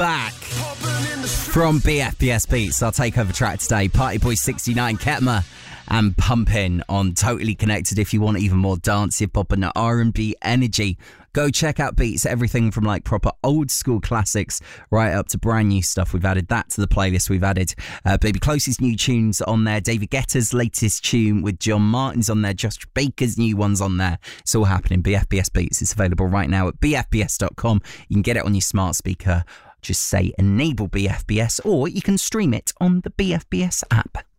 back from BFBS Beats. Our takeover track today, Party Boy 69, Ketma and Pumpin' on Totally Connected. If you want even more dance, hip-hop and R&B energy, go check out Beats. Everything from like proper old school classics right up to brand new stuff. We've added that to the playlist. We've added Baby Close's new tunes on there, David Guetta's latest tune with John Martin's on there, Josh Baker's new ones on there. It's all happening. BFBS Beats. It's available right now at bfbs.com. You can get it on your smart speaker. Just say enable BFBS, or you can stream it on the BFBS app.